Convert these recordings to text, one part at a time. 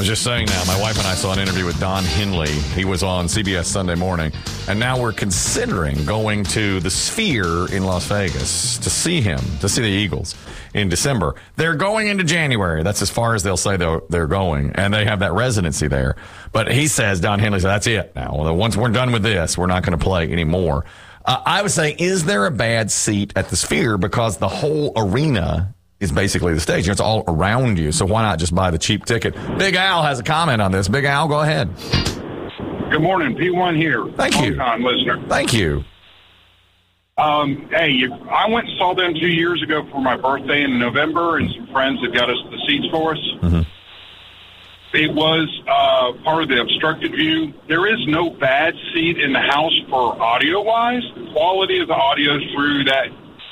was just saying now, my wife and I saw an interview with Don Henley. He was on CBS Sunday Morning. And now we're considering going to the Sphere in Las Vegas to see him, to see the Eagles in December. They're going into January. That's as far as they'll say they're going. And they have that residency there. But he says, Don Henley said, that's it now. Once we're done with this, we're not going to play anymore. I would say, is there a bad seat at the Sphere? Because the whole arena is basically the stage. It's all around you, so why not just buy the cheap ticket? Big Al has a comment on this. Big Al, go ahead. Good morning, P1 here. Thank you. Long-time listener. Thank you. Hey, I went and saw them 2 years ago for my birthday in November, and some friends had got us the seats for us. Mm-hmm. It was part of the obstructed view. There is no bad seat in the house for audio-wise. The quality of the audio through that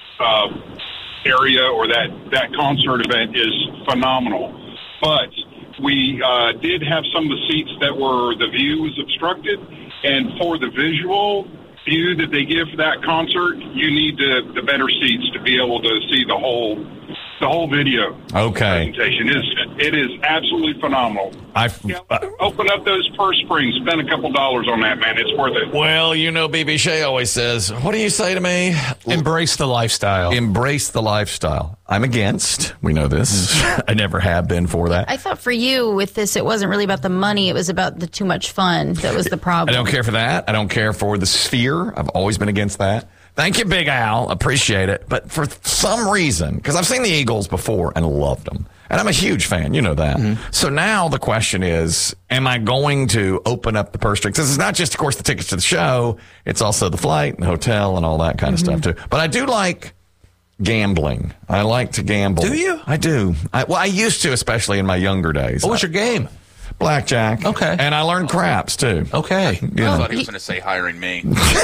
area or that concert event is phenomenal. But we did have some of the seats that were, the view was obstructed, and for the visual view that they give for that concert, you need the better seats to be able to see the whole video. Okay. Presentation. It is absolutely phenomenal. Open up those purse strings, spend a couple dollars on that, man. It's worth it. Well, you know, BB Shea always says, what do you say to me? Embrace the lifestyle. Embrace the lifestyle. I'm against. We know this. I never have been for that. I thought for you with this, it wasn't really about the money. It was about the too much fun. That was the problem. I don't care for that. I don't care for the Sphere. I've always been against that. Thank you, Big Al. Appreciate it. But for some reason, because I've seen the Eagles before and loved them, and I'm a huge fan. You know that. Mm-hmm. So now the question is, am I going to open up the purse strings? This is not just, of course, the tickets to the show. It's also the flight and the hotel and all that kind of stuff, too. But I do like gambling. I like to gamble. Do you? I do. I used to, especially in my younger days. What was your game? Blackjack. Okay. And I learned craps, too. Okay. Yeah. I thought he was going to say hiring me.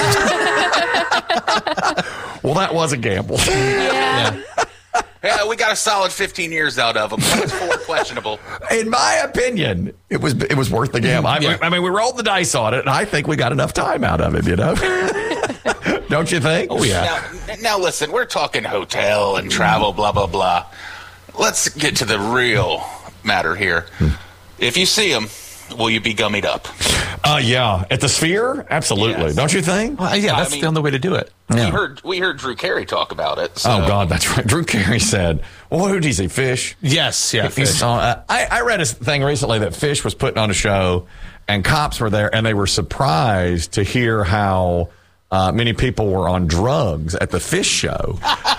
Well, that was a gamble. Yeah. Yeah, we got a solid 15 years out of him. It's 4 questionable. In my opinion, it was worth the gamble. I mean, we rolled the dice on it, and I think we got enough time out of it, you know? Don't you think? Oh, yeah. Now, listen, we're talking hotel and travel, blah, blah, blah. Let's get to the real matter here. If you see him, will you be gummied up? Yeah. At the Sphere? Absolutely. Yes. Don't you think? Well, yeah, that's the only way to do it. Yeah. We heard Drew Carey talk about it. So. Oh, God, that's right. Drew Carey said, well, who did he say? Fish? Yes, yeah, Fish. I read a thing recently that Fish was putting on a show, and cops were there, and they were surprised to hear how many people were on drugs at the Fish show.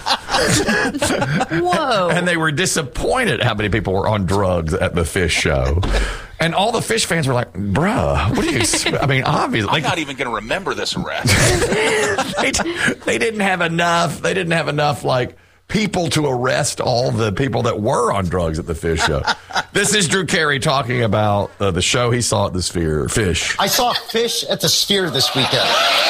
Whoa. And they were disappointed how many people were on drugs at the Fish show. And all the Fish fans were like, bruh, what do you... I mean, obviously... I'm not even going to remember this arrest. they didn't have enough. They didn't have enough, like, people to arrest all the people that were on drugs at the Fish show. This is Drew Carey talking about the show he saw at the Sphere, Fish. I saw Fish at the Sphere this weekend.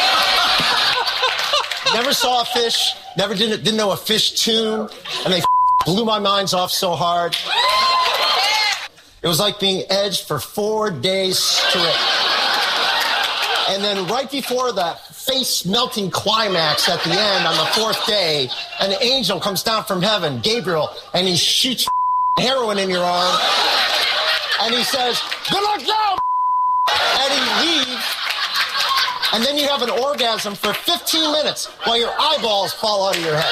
Never saw a Fish, didn't know a Fish tune, and they blew my minds off so hard. It was like being edged for 4 days straight. And then right before that face-melting climax at the end on the 4th day, an angel comes down from heaven, Gabriel, and he shoots heroin in your arm. And he says, good luck now, and he leaves. And then you have an orgasm for 15 minutes while your eyeballs fall out of your head.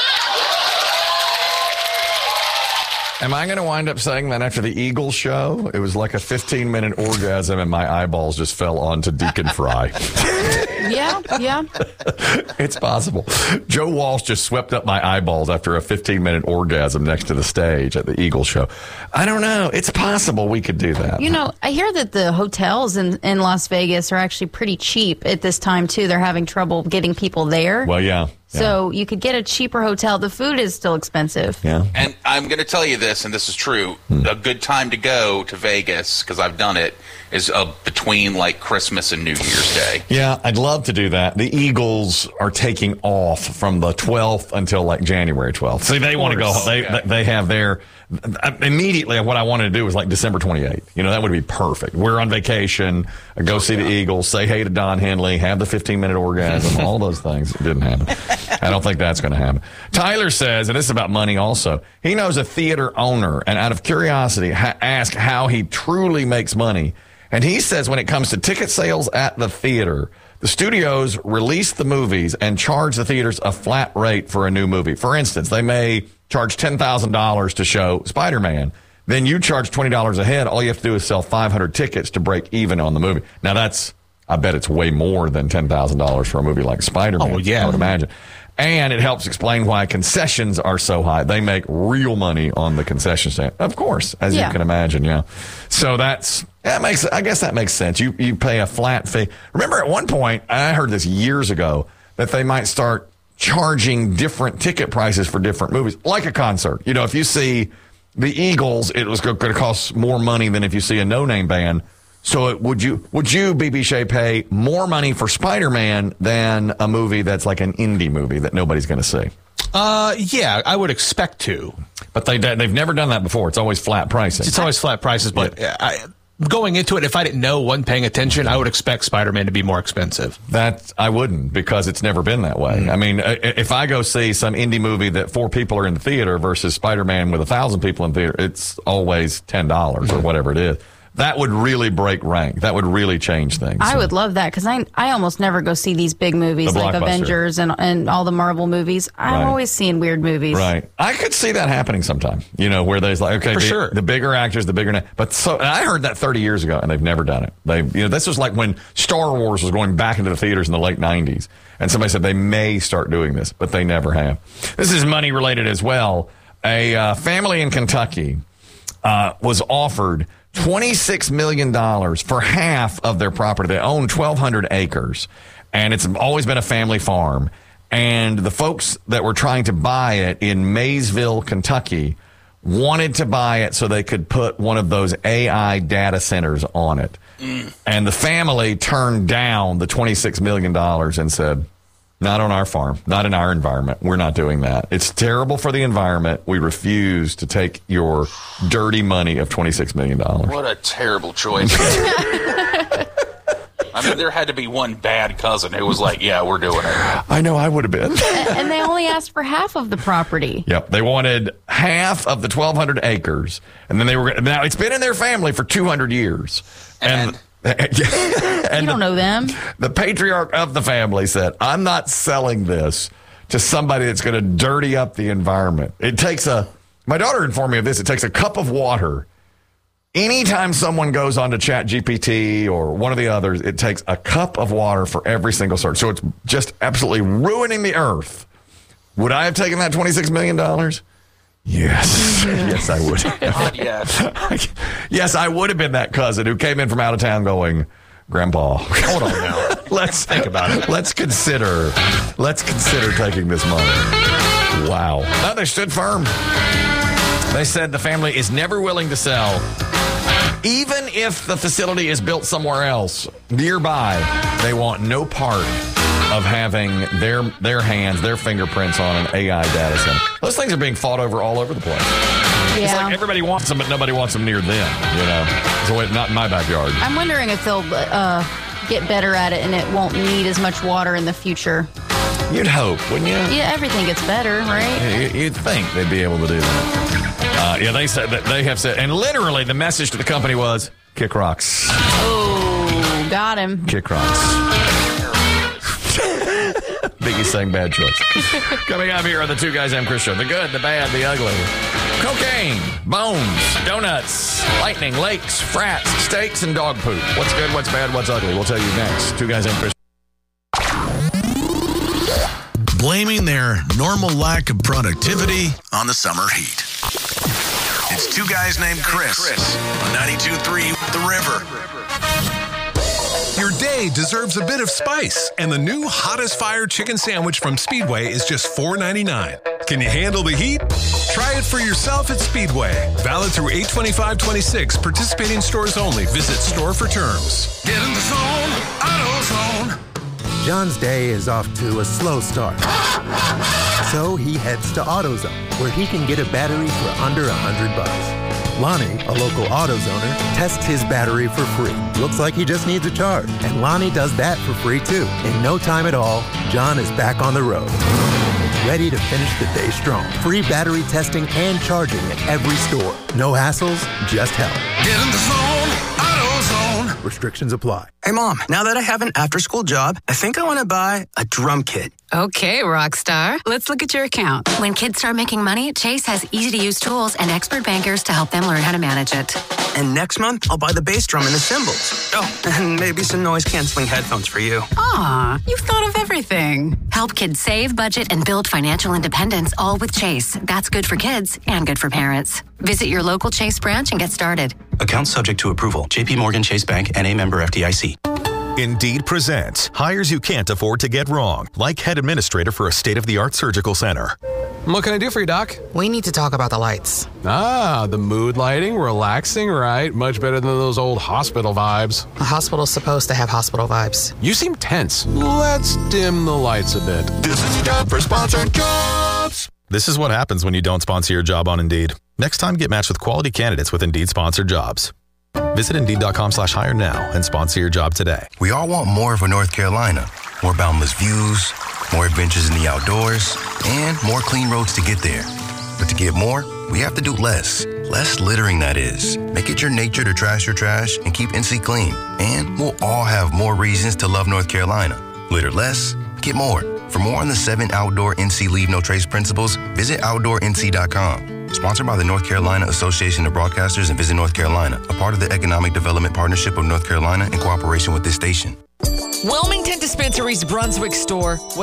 Am I going to wind up saying that after the Eagles show? It was like a 15-minute orgasm and my eyeballs just fell onto Deacon Fry. Yeah. It's possible. Joe Walsh just swept up my eyeballs after a 15-minute orgasm next to the stage at the Eagles show. I don't know. It's possible we could do that. You know, I hear that the hotels in Las Vegas are actually pretty cheap at this time, too. They're having trouble getting people there. Well, yeah. So you could get a cheaper hotel. The food is still expensive. Yeah. And I'm going to tell you this, and this is true. A good time to go to Vegas, because I've done it, is between like Christmas and New Year's Day. Yeah, I'd love to do that. The Eagles are taking off from the 12th until like January 12th. See, they want to go. They have their immediately. What I wanted to do was like December 28th. You know, that would be perfect. We're on vacation. Go see the Eagles. Say hey to Don Henley. Have the 15-minute orgasm. All those things. It didn't happen. I don't think that's going to happen. Tyler says, and this is about money also, he knows a theater owner, and out of curiosity, asked how he truly makes money. And he says when it comes to ticket sales at the theater, the studios release the movies and charge the theaters a flat rate for a new movie. For instance, they may charge $10,000 to show Spider-Man. Then you charge $20 a head. All you have to do is sell 500 tickets to break even on the movie. Now, I bet it's way more than $10,000 for a movie like Spider-Man. Oh, yeah. I would imagine. And it helps explain why concessions are so high. They make real money on the concession stand. Of course, as you can imagine, yeah. So I guess that makes sense. You pay a flat fee. Remember at one point, I heard this years ago, that they might start charging different ticket prices for different movies, like a concert. You know, if you see the Eagles, it was going to cost more money than if you see a no-name band. So would you, BB Shea, pay more money for Spider-Man than a movie that's like an indie movie that nobody's going to see? Yeah, I would expect to. But they've never done that before. It's always flat pricing. It's always flat prices, but going into it, if I didn't know, wasn't paying attention, I would expect Spider-Man to be more expensive. I wouldn't, because it's never been that way. I mean, if I go see some indie movie that 4 people are in the theater versus Spider-Man with 1,000 people in the theater, it's always $10 or whatever it is. That would really break rank. That would really change things. I would love that, because I almost never go see these big movies like Avengers and all the Marvel movies. I'm always seeing weird movies. Right. I could see that happening sometime, you know, where there's like, okay, sure. The bigger actors, the bigger name. But and I heard that 30 years ago, and they've never done it. This was like when Star Wars was going back into the theaters in the late 90s. And somebody said they may start doing this, but they never have. This is money related as well. A family in Kentucky was offered $26 million for half of their property. They own 1,200 acres, and it's always been a family farm. And the folks that were trying to buy it in Maysville, Kentucky, wanted to buy it so they could put one of those AI data centers on it. And the family turned down the $26 million and said, not on our farm, not in our environment. We're not doing that. It's terrible for the environment. We refuse to take your dirty money of $26 million. What a terrible choice. I mean, there had to be one bad cousin who was like, yeah, we're doing it. I know I would have been. And they only asked for half of the property. Yep. They wanted half of the 1,200 acres. And then now it's been in their family for 200 years. And you don't know them. The patriarch of the family said, I'm not selling this to somebody that's going to dirty up the environment. My daughter informed me of this. It takes a cup of water. Anytime someone goes on to ChatGPT or one of the others, it takes a cup of water for every single search. So it's just absolutely ruining the earth. Would I have taken that $26 million? Yes. Yes, I would. God, yes. Yes, I would have been that cousin who came in from out of town going, Grandpa, Hold on now. let's think about it. Let's consider taking this money. Wow. No, they stood firm. They said the family is never willing to sell, even if the facility is built somewhere else nearby. They want no part of having their hands, their fingerprints on an AI data center. Those things are being fought over all over the place. Yeah. It's like everybody wants them, but nobody wants them near them, you know. So not in my backyard. I'm wondering if they'll get better at it and it won't need as much water in the future. You'd hope, wouldn't you? Yeah, everything gets better, right? You'd think they'd be able to do that. Yeah, they have said, and literally the message to the company was, kick rocks. Oh, got him. Kick rocks. Biggie saying bad choice. Coming up here on the Two Guys Named Chris Show. The good, the bad, the ugly. Cocaine, bones, donuts, lightning, lakes, frats, steaks, and dog poop. What's good, what's bad, what's ugly? We'll tell you next. Two Guys Named Chris. Blaming their normal lack of productivity on the summer heat. It's Two Guys Named Chris on 92.3 The River. Your day deserves a bit of spice, and the new Hot as Fire chicken sandwich from Speedway is just $4.99. Can you handle the heat? Try it for yourself at Speedway. Valid through 8/25/26. Participating stores only. Visit store for terms. Get in the zone, AutoZone. John's day is off to a slow start. So he heads to AutoZone, where he can get a battery for under $100. Lonnie, a local AutoZoner, tests his battery for free. Looks like he just needs a charge. And Lonnie does that for free too. In no time at all, John is back on the road. ready to finish the day strong. Free battery testing and charging at every store. No hassles, just help. Get in the zone, AutoZone. Restrictions apply. Hey, Mom, now that I have an after-school job, I think I want to buy a drum kit. Okay, Rockstar. Let's look at your account. When kids start making money, Chase has easy-to-use tools and expert bankers to help them learn how to manage it. And next month, I'll buy the bass drum and the cymbals. Oh, and maybe some noise-canceling headphones for you. Aw, you've thought of everything. Help kids save, budget, and build financial independence, all with Chase. That's good for kids and good for parents. Visit your local Chase branch and get started. Account subject to approval. J.P. Morgan Chase Bank, N.A. member FDIC. Indeed presents hires you can't afford to get wrong, like head administrator for a state-of-the-art surgical center. What can I do for you, Doc? We need to talk about the lights. Ah, the mood lighting, relaxing, right? Much better than those old hospital vibes. A hospital's supposed to have hospital vibes. You seem tense. Let's dim the lights a bit. This is time for sponsored jobs. This is what happens when you don't sponsor your job on Indeed. Next time, get matched with quality candidates with Indeed sponsored jobs. Visit Indeed.com/hire now and sponsor your job today. We all want more for North Carolina. More boundless views, more adventures in the outdoors, and more clean roads to get there. But to get more, we have to do less. Less littering, that is. Make it your nature to trash your trash and keep NC clean. And we'll all have more reasons to love North Carolina. Litter less, get more. For more on the 7 outdoor NC Leave No Trace principles, visit OutdoorNC.com. Sponsored by the North Carolina Association of Broadcasters and Visit North Carolina, a part of the Economic Development Partnership of North Carolina in cooperation with this station. Wilmington Dispensary's Brunswick store